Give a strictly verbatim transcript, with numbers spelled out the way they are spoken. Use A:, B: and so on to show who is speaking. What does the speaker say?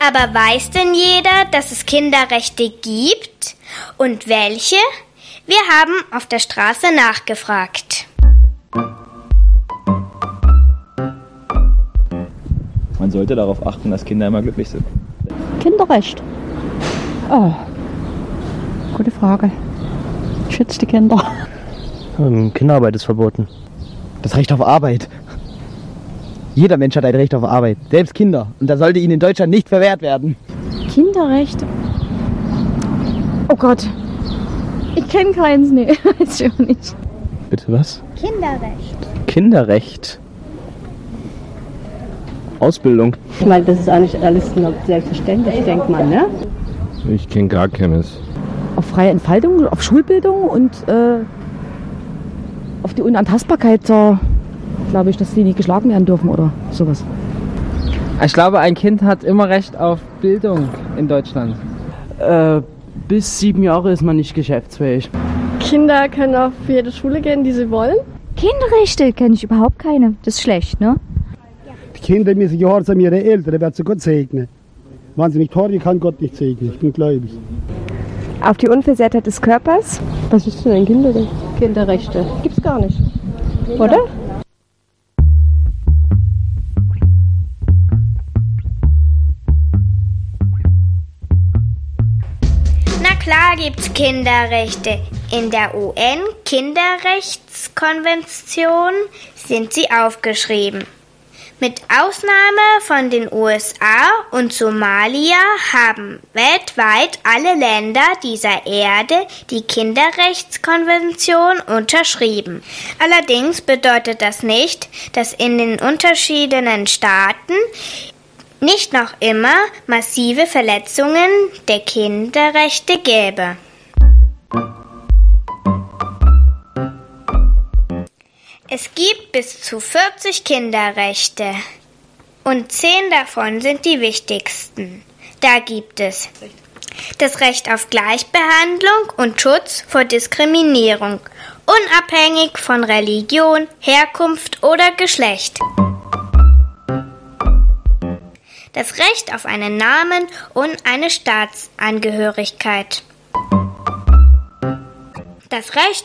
A: Aber weiß denn jeder, dass es Kinderrechte gibt? Und welche? Wir haben auf der Straße nachgefragt.
B: Man sollte darauf achten, dass Kinder immer glücklich sind.
C: Kinderrecht. Oh, gute Frage. Schützt die Kinder.
D: Ähm, Kinderarbeit ist verboten.
E: Das Recht auf Arbeit. Jeder Mensch hat ein Recht auf Arbeit, selbst Kinder. Und das sollte ihnen in Deutschland nicht verwehrt werden.
C: Kinderrechte. Oh Gott. Ich kenne keins, nee, weiß ich auch nicht.
D: Bitte was?
A: Kinderrecht.
D: Kinderrecht. Ausbildung.
F: Ich meine, das ist eigentlich alles selbstverständlich, denkt man, ne?
G: Ich kenne gar keines.
C: Auf freie Entfaltung, auf Schulbildung und äh, auf die Unantastbarkeit, äh, glaube ich, dass die nicht geschlagen werden dürfen oder sowas.
H: Ich glaube, ein Kind hat immer Recht auf Bildung in Deutschland.
I: Äh, bis sieben Jahre ist man nicht geschäftsfähig.
J: Kinder können auf jede Schule gehen, die sie wollen.
K: Kinderrechte kenne ich überhaupt keine. Das ist schlecht, ne?
L: Die Kinder müssen gehorsam ihre Eltern, der wird sie Gott segnen. Wenn sie nicht hören, kann Gott nicht segnen. Ich bin gläubig.
J: Auf die Unversehrtheit des Körpers.
F: Was ist denn ein Kinderrecht? Kinderrechte. Gibt's gar nicht. Oder?
A: Na klar gibt's Kinderrechte. In der U N-Kinderrechtskonvention sind sie aufgeschrieben. Mit Ausnahme von den U S A und Somalia haben weltweit alle Länder dieser Erde die Kinderrechtskonvention unterschrieben. Allerdings bedeutet das nicht, dass in den unterschiedlichen Staaten nicht noch immer massive Verletzungen der Kinderrechte gäbe. Es gibt bis zu vierzig Kinderrechte und zehn davon sind die wichtigsten. Da gibt es das Recht auf Gleichbehandlung und Schutz vor Diskriminierung, unabhängig von Religion, Herkunft oder Geschlecht. Das Recht auf einen Namen und eine Staatsangehörigkeit. Das Recht